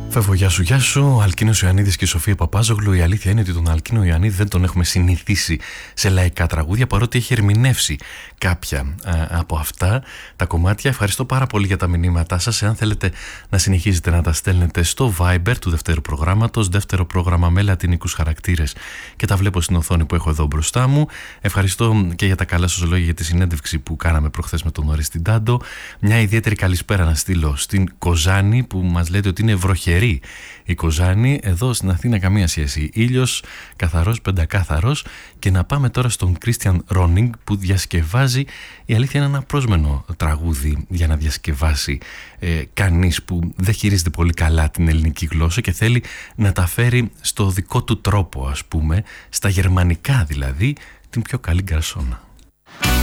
Φεύγω, γεια σου, ο Αλκίνος Ιωαννίδης και η Σοφία Παπάζογλου. Η αλήθεια είναι ότι τον Αλκίνο Ιωαννίδη δεν τον έχουμε συνηθίσει σε λαϊκά τραγούδια, παρότι έχει ερμηνεύσει κάποια από αυτά τα κομμάτια. Ευχαριστώ πάρα πολύ για τα μηνύματά σας. Εάν θέλετε να συνεχίζετε να τα στέλνετε στο Viber του δεύτερου προγράμματος, δεύτερο πρόγραμμα με λατινικούς χαρακτήρες, και τα βλέπω στην οθόνη που έχω εδώ μπροστά μου. Ευχαριστώ και για τα καλά σας λόγια για τη συνέντευξη που κάναμε προχθές με τον Ορέστη Ντάντο. Μια ιδιαίτερη καλησπέρα να στείλω στην Κοζάνη, που μας λέτε ότι είναι βροχερή η Κοζάνη. Εδώ στην Αθήνα καμία σχέση, ήλιος καθαρός, πεντακάθαρος. Και να πάμε τώρα στον Κρίστιαν Ρόνινγκ, που διασκευάζει, η αλήθεια είναι, ένα πρόσμενο τραγούδι για να διασκευάσει κανείς που δεν χειρίζεται πολύ καλά την ελληνική γλώσσα και θέλει να τα φέρει στο δικό του τρόπο, ας πούμε, στα γερμανικά δηλαδή, την πιο καλή γκαρσόνα.